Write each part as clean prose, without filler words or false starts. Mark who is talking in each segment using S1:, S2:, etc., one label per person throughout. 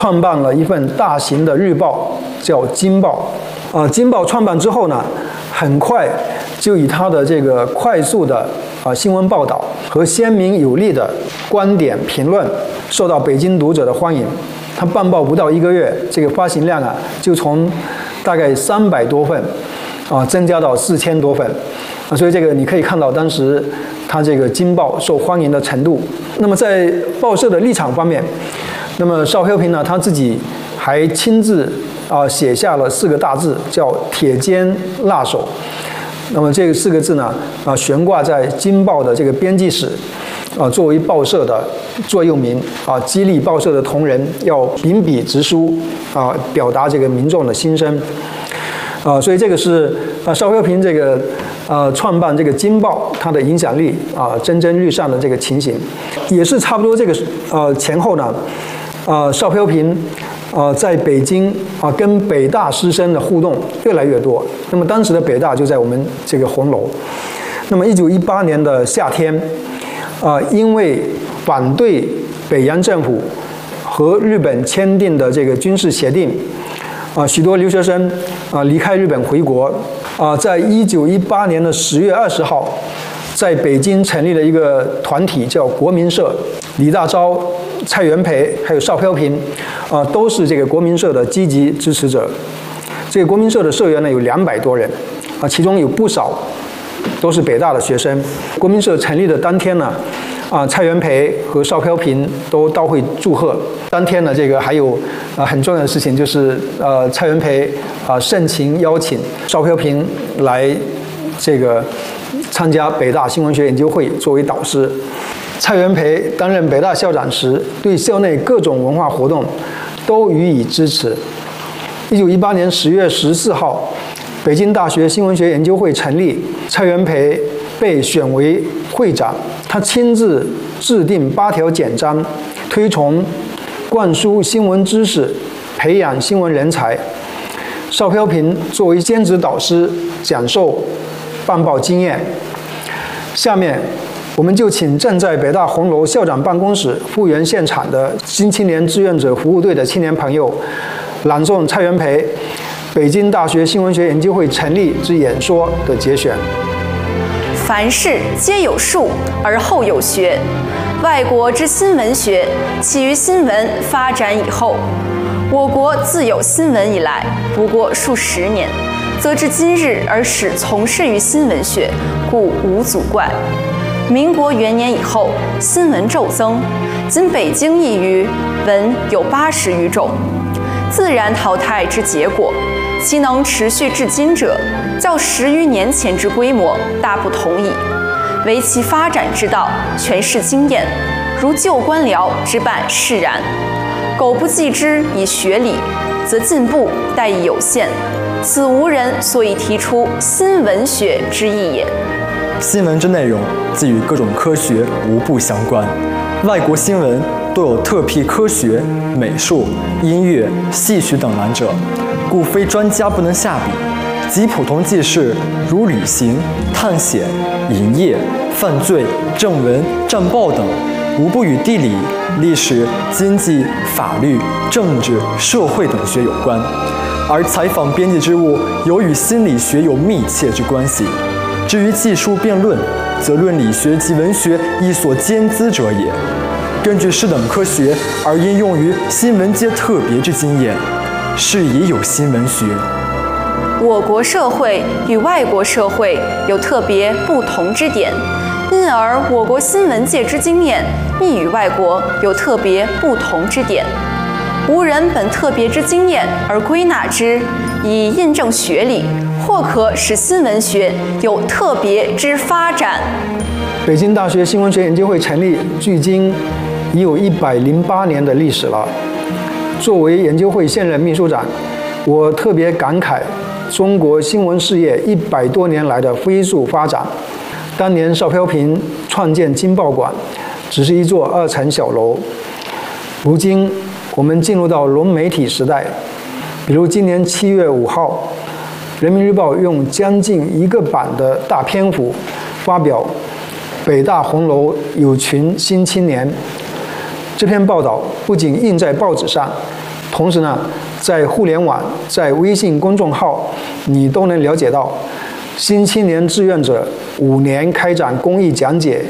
S1: 创办了一份大型的日报，叫《京报》。《京报》创办之后呢，很快就以他的这个快速的新闻报道和鲜明有力的观点评论，受到北京读者的欢迎。他办报不到1个月，这个发行量就从大概300多份增加到4000多份。所以这个你可以看到当时他这个《京报》受欢迎的程度。那么在报社的立场方面，那么邵飘萍呢，他自己还亲自写下了4个大字，叫“铁肩辣手”。那么这个4个字呢，悬挂在《京报》的这个编辑室，作为报社的座右铭，激励报社的同仁要秉笔直书，表达这个民众的心声。所以这个是邵飘萍这个创办这个《京报》它的影响力蒸蒸日上的这个情形，也是差不多这个前后呢，邵飘萍在北京跟北大师生的互动越来越多。那么当时的北大就在我们这个红楼。那么1918年的夏天，因为反对北洋政府和日本签订的这个军事协定，许多留学生离开日本回国。在1918年的10月20号，在北京成立了一个团体，叫国民社。李大钊、蔡元培还有邵飘萍，都是这个国民社的积极支持者。这个国民社的社员呢有200多人，其中有不少都是北大的学生。国民社成立的当天呢，蔡元培和邵飘萍都到会祝贺。当天呢，这个还有很重要的事情，就是蔡元培盛情邀请邵飘萍来这个参加北大新文学研究会作为导师。蔡元培担任北大校长时，对校内各种文化活动都予以支持。1918年10月14号，北京大学新文学研究会成立，蔡元培被选为会长，他亲自制定8条简章，推崇灌输新闻知识，培养新闻人才。邵飘萍作为兼职导师，讲授办报经验。下面我们就请正在北大红楼校长办公室复原现场的新青年志愿者服务队的青年朋友，朗诵蔡元培北京大学新闻学研究会成立之演说的节选。
S2: 凡事皆有术而后有学，外国之新闻学起于新闻发展以后，我国自有新闻以来不过数十年，则至今日而始从事于新闻学，故无足怪。民国元年以后，新闻骤增，仅北京一隅文有80余种，自然淘汰之结果，其能持续至今者，较10余年前之规模大不同矣。唯其发展之道，全是经验，如旧官僚之办释然。苟不继之以学理，则进步殆亦有限。此无人所以提出新文学之意也。
S3: 新闻之内容，既与各种科学无不相关。外国新闻多有特辟科学、美术、音乐、戏曲等栏者，故非专家不能下笔。及普通记事，如旅行、探险、营业、犯罪、正文、战报等，无不与地理、历史、经济、法律、政治、社会等学有关。而采访编辑之务，有与心理学有密切之关系。至于技术辩论，则论理学及文学亦所兼资者也。根据是等科学而应用于新闻界特别之经验，是也有新闻学。
S2: 我国社会与外国社会有特别不同之点，因而我国新闻界之经验亦与外国有特别不同之点。无人本特别之经验而归纳之，以印证学理，或可使新闻学有特别之发展。
S1: 北京大学新闻学研究会成立距今已有108年的历史了。作为研究会现任秘书长，我特别感慨中国新闻事业100多年来的飞速发展。当年邵飘萍创建京报馆，只是一座2层小楼。如今我们进入到融媒体时代，比如今年7月5号，人民日报用将近1个版的大篇幅发表北大红楼有群新青年。这篇报道不仅印在报纸上， 同时呢，在互联网、在微信公众号，你都能了解到新青年志愿者5年开展公益讲解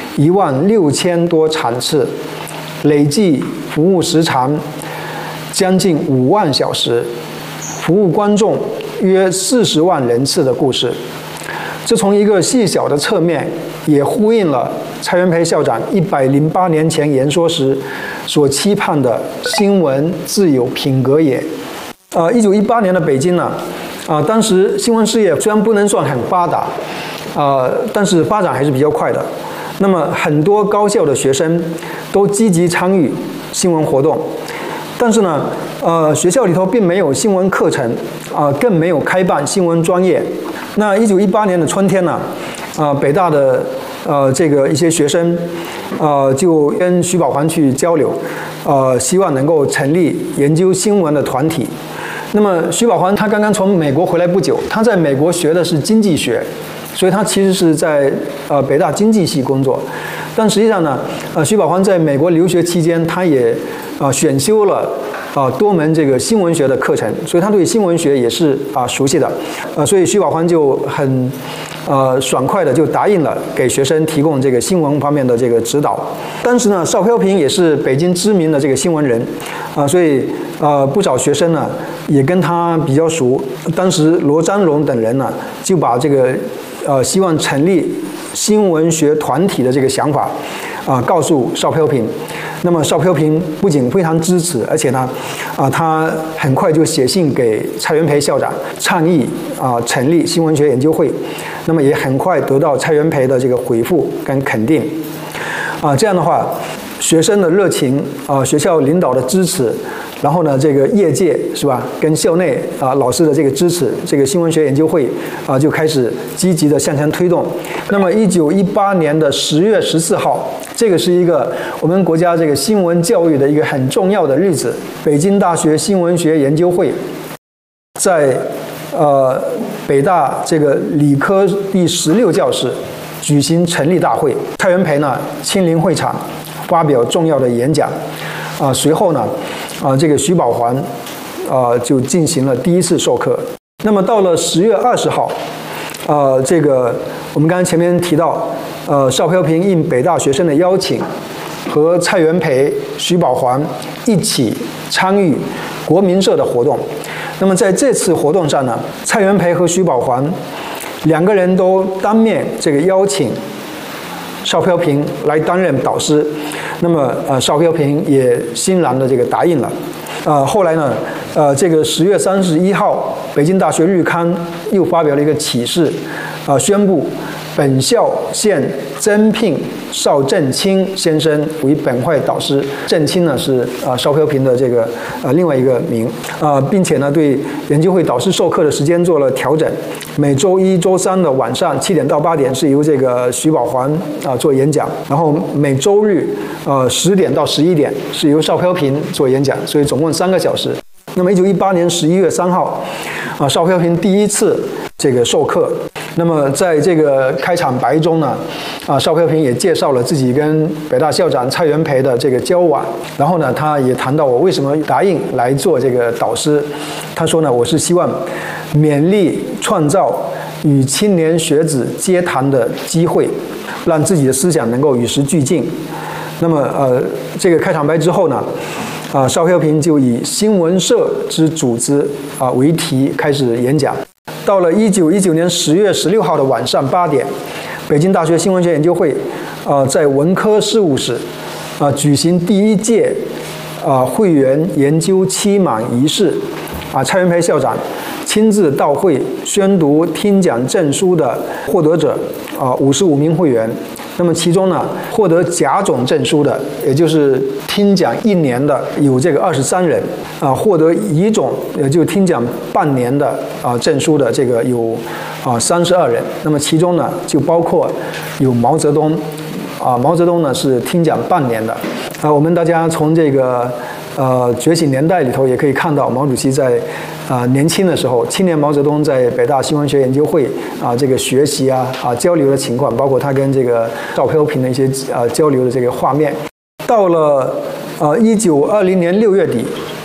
S1: 16000多场次，累计服务时长将近5万小时，服务观众约40万人次的故事。这从一个细小的侧面，也呼应了蔡元培校长108年前演说时所期盼的新闻自有品格也。1918年的北京呢，当时新闻事业虽然不能算很发达，但是发展还是比较快的。那么很多高校的学生都积极参与新闻活动，但是呢，学校里头并没有新闻课程，更没有开办新闻专业。那1918年的春天呢，北大的这个一些学生，就跟徐宝环去交流，希望能够成立研究新闻的团体。那么徐宝环他刚刚从美国回来不久，他在美国学的是经济学，所以他其实是在北大经济系工作。但实际上呢，徐宝环在美国留学期间，他也选修了多门这个新闻学的课程，所以他对新闻学也是熟悉的。所以徐宝环就很爽快的就答应了给学生提供这个新闻方面的这个指导。当时呢，邵飘萍也是北京知名的这个新闻人，所以不少学生呢也跟他比较熟。当时罗章荣等人呢就把这个希望成立新闻学团体的这个想法告诉邵飘萍。那么邵飘萍不仅非常支持，而且呢，他很快就写信给蔡元培校长倡议成立新闻学研究会。那么也很快得到蔡元培的这个回复跟肯定。这样的话，学生的热情，学校领导的支持，然后呢，这个业界是吧，跟校内老师的这个支持，这个新闻学研究会就开始积极的向前推动。那么1918年的10月14号，这个是一个我们国家这个新闻教育的一个很重要的日子。北京大学新闻学研究会在北大这个理科第16教室举行成立大会，蔡元培呢亲临会场发表重要的演讲。随后呢，这个徐宝环就进行了第一次授课。那么到了10月20号，这个我们刚才前面提到，邵飘萍应北大学生的邀请，和蔡元培、徐宝环一起参与国民社的活动。那么在这次活动上呢，蔡元培和徐宝环两个人都当面这个邀请邵飘萍来担任导师。那么邵飘萍也欣然的这个答应了。后来呢，这个10月31号，北京大学日刊又发表了一个启事，宣布本校现增聘邵振清先生为本会导师。振清呢是邵飘萍的这个另外一个名，并且呢对研究会导师授课的时间做了调整，每周1、周3的晚上7点到8点是由这个徐宝环做演讲，然后每周日10点到11点是由邵飘萍做演讲，所以总共3个小时。那么1918年11月3号，邵飘萍第一次这个授课。那么在这个开场白中呢，邵飘萍也介绍了自己跟北大校长蔡元培的这个交往，然后呢，他也谈到我为什么答应来做这个导师。他说呢，我是希望勉力创造与青年学子接谈的机会，让自己的思想能够与时俱进。那么这个开场白之后呢，邵飘萍就以新闻社之组织为题开始演讲。到了1919年10月16号的晚上8点，北京大学新闻学研究会在文科事务室举行第1届会员研究期满仪式。蔡元培校长亲自到会宣读听讲证书的获得者55名会员。那么其中呢，获得甲种证书的，也就是听讲1年的，有这个23人；获得乙种，也就是听讲半年的证书的，这个有32人。那么其中呢，就包括有毛泽东，毛泽东呢是听讲半年的。我们大家从这个觉醒年代里头也可以看到，毛主席在年轻的时候，青年毛泽东在北大新闻学研究会这个学习交流的情况，包括他跟这个邵飘萍的一些交流的这个画面。到了1920年6月底，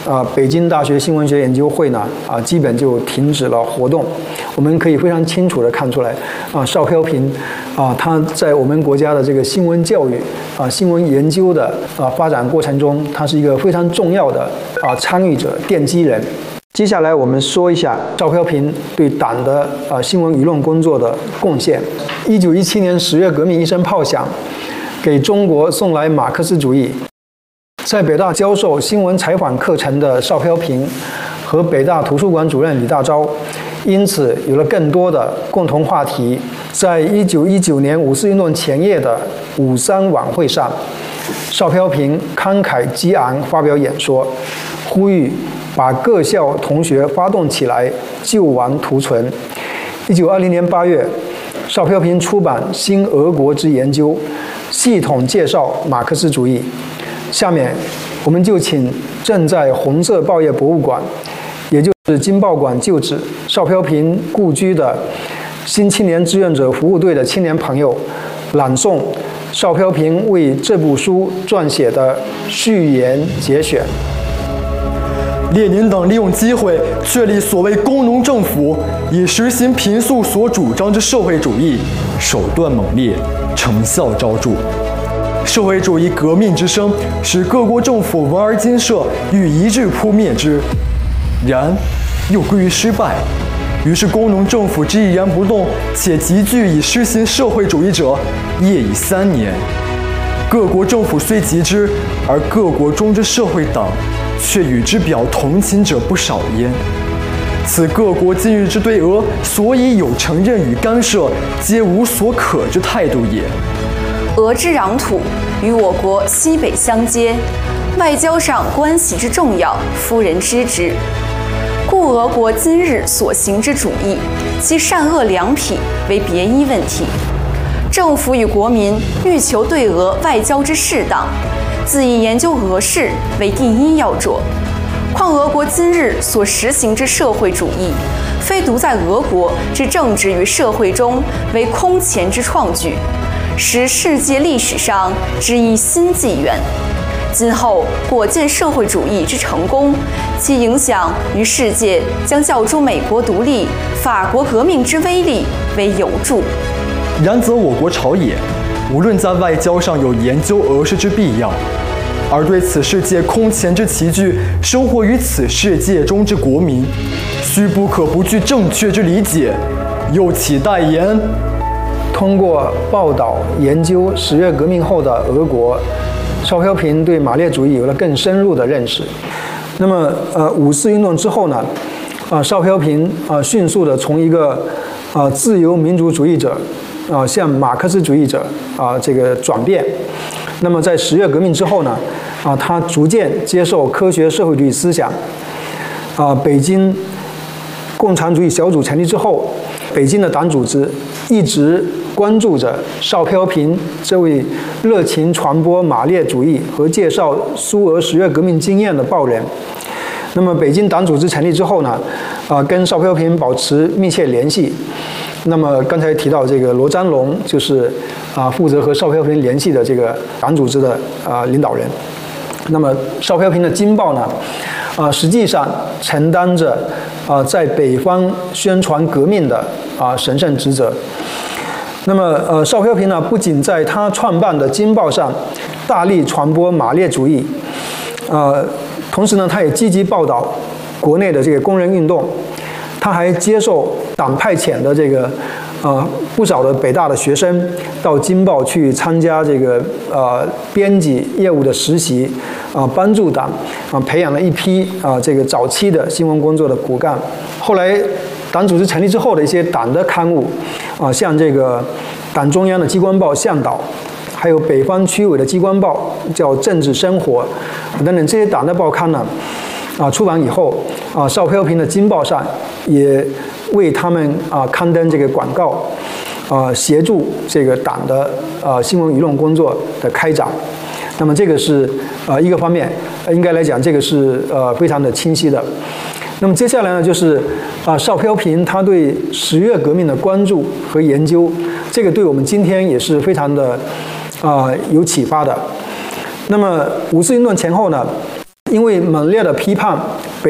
S1: 北京大学新闻学研究会呢基本就停止了活动。我们可以非常清楚地看出来邵飘萍他在我们国家的这个新闻教育新闻研究的发展过程中，他是一个非常重要的参与者、奠基人。接下来我们说一下邵飘萍对党的新闻舆论工作的贡献。1917年10月革命一声炮响，给中国送来马克思主义。在北大教授新闻采访课程的邵飘萍和北大图书馆主任李大钊，因此有了更多的共同话题。在1919年五四运动前夜的5·3晚会上，邵飘萍慷慨激昂发表演说，呼吁把各校同学发动起来，救亡图存。1920年8月，邵飘萍出版《新俄国之研究》，系统介绍马克思主义。下面，我们就请正在红色报业博物馆，也就是经报馆旧址邵飘萍故居的新青年志愿者服务队的青年朋友，朗诵邵飘萍为这部书撰写的序言节选。
S3: 列宁党利用机会确立所谓工农政府，以实行平素所主张之社会主义，手段猛烈，成效昭著。社会主义革命之声，使各国政府闻而今社，欲一致扑灭之，然又归于失败。于是工农政府之毅然不动，且急剧以施行社会主义者，业已3年。各国政府虽急之，而各国中之社会党，却与之表同情者不少焉。此各国今日之对俄所以有承认与干涉，皆无所可之态度也。
S2: 俄之壤土与我国西北相接，外交上关系之重要，夫人知之。故俄国今日所行之主义，其善恶两匹为别一问题。政府与国民欲求对俄外交之适当，自以研究俄事为第一要着。况俄国今日所实行之社会主义，非独在俄国之政治与社会中为空前之创举，使世界历史上之一新纪元。今后果见社会主义之成功，其影响于世界将较诸美国独立、法国革命之威力为有助。
S3: 然则我国朝野，无论在外交上有研究俄事之必要，而对此世界空前之奇具，生活于此世界中之国民，须不可不具正确之理解，又岂待言？
S1: 通过报道研究10月革命后的俄国，邵飘萍对马列主义有了更深入的认识。那么五四运动之后呢，邵飘萍迅速的从一个自由民主主义者向马克思主义者这个转变。那么在10月革命之后呢，他逐渐接受科学社会主义思想。北京共产主义小组成立之后，北京的党组织一直关注着邵飘萍这位热情传播马列主义和介绍苏俄10月革命经验的报人。那么北京党组织成立之后呢，跟邵飘萍保持密切联系。那么刚才提到这个罗章龙就是负责和邵飘萍联系的这个党组织的领导人。那么邵飘萍的《京报》呢，实际上承担着在北方宣传革命的神圣职责。那么邵飘萍呢，不仅在他创办的《京报》上大力传播马列主义，同时呢，他也积极报道国内的这个工人运动。他还接受党派遣的这个不少的北大的学生到《京报》去参加这个编辑业务的实习，帮助党培养了一批这个早期的新闻工作的骨干。后来党组织成立之后的一些党的刊物，像这个党中央的机关报《向导》，还有北方区委的机关报叫《政治生活》等等这些党的报刊呢，出版以后，邵飘萍的《京报》上也为他们刊登这个广告，协助这个党的新闻舆论工作的开展。那么这个是一个方面，应该来讲这个是非常的清晰的。那么接下来呢，就是邵飘萍他对10月革命的关注和研究，这个对我们今天也是非常的有启发的。那么五四运动前后呢， 因为猛烈的批判